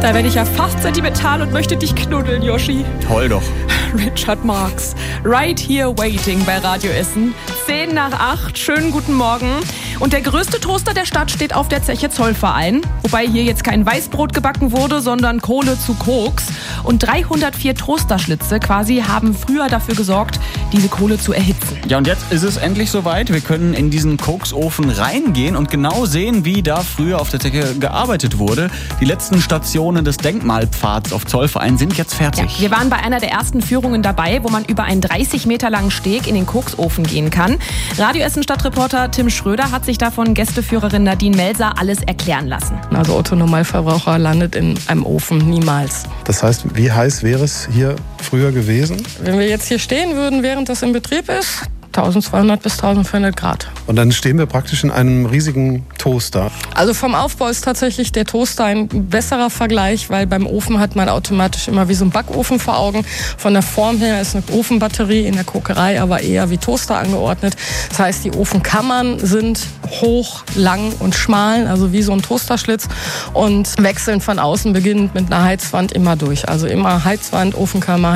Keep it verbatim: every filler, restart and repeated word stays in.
Da werde ich ja fast sentimental und möchte dich knuddeln, Yoshi. Toll doch. Richard Marx. Right here waiting bei Radio Essen. Zehn nach acht. Schönen guten Morgen. Und der größte Toaster der Stadt steht auf der Zeche Zollverein. Wobei hier jetzt kein Weißbrot gebacken wurde, sondern Kohle zu Koks. Und dreihundertvier Toasterschlitze quasi haben früher dafür gesorgt, diese Kohle zu erhitzen. Ja, und jetzt ist es endlich soweit. Wir können in diesen Koksofen reingehen und genau sehen, wie da früher auf der Zeche gearbeitet wurde. Die letzten Stationen des Denkmalpfads auf Zollverein sind jetzt fertig. Ja, wir waren bei einer der ersten Führungen dabei, wo man über einen dreißig Meter langen Steg in den Koksofen gehen kann. Radio Essen Stadtreporter Tim Schröder hat sich davon Gästeführerin Nadine Melser alles erklären lassen. Also Otto-Normalverbraucher landet in einem Ofen niemals. Das heißt, wie heiß wäre es hier früher gewesen? Wenn wir jetzt hier stehen würden, während das in Betrieb ist, eintausendzweihundert bis eintausendvierhundert Grad. Und dann stehen wir praktisch in einem riesigen Toaster. Also vom Aufbau ist tatsächlich der Toaster ein besserer Vergleich, weil beim Ofen hat man automatisch immer wie so ein Backofen vor Augen. Von der Form her ist eine Ofenbatterie, in der Kokerei aber eher wie Toaster angeordnet. Das heißt, die Ofenkammern sind hoch, lang und schmal, also wie so ein Toasterschlitz und wechseln von außen beginnend mit einer Heizwand immer durch. Also immer Heizwand, Ofenkammer,